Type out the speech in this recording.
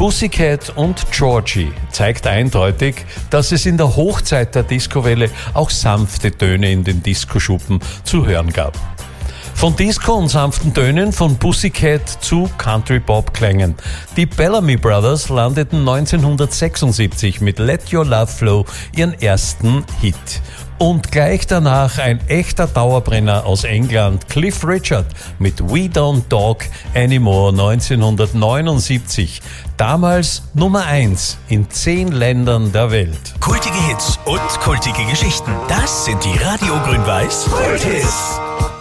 Pussycat und Georgie zeigt eindeutig, dass es in der Hochzeit der Discowelle auch sanfte Töne in den Discoschuppen zu hören gab. Von Disco und sanften Tönen, von Pussycat zu Country-Pop-Klängen. Die Bellamy Brothers landeten 1976 mit Let Your Love Flow ihren ersten Hit. Und gleich danach ein echter Dauerbrenner aus England, Cliff Richard mit We Don't Talk Anymore 1979. Damals Nummer 1 in 10 Ländern der Welt. Kultige Hits und kultige Geschichten. Das sind die Radio Grün-Weiß Kulthits.